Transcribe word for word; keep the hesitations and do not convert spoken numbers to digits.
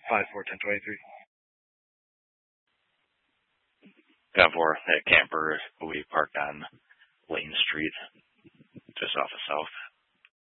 five four ten twenty-three. ten four, that camper we parked on Lane Street, just off of South.